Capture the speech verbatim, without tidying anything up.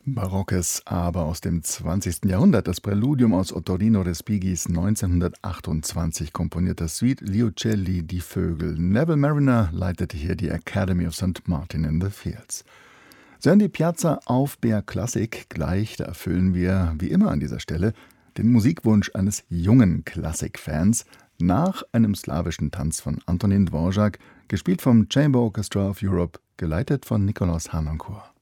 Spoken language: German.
Barockes, aber aus dem zwanzigsten Jahrhundert. Das Präludium aus Ottorino Respigis neunzehnhundertachtundzwanzig komponierter Suite Liucelli, die Vögel. Neville Marriner leitete hier die Academy of Saint Martin in the Fields. Sie hören die Piazza auf B R Klassik. Gleich, da erfüllen wir, wie immer an dieser Stelle, den Musikwunsch eines jungen Klassikfans nach einem slawischen Tanz von Antonin Dvorak, gespielt vom Chamber Orchestra of Europe, geleitet von Nikolaus Harnoncourt.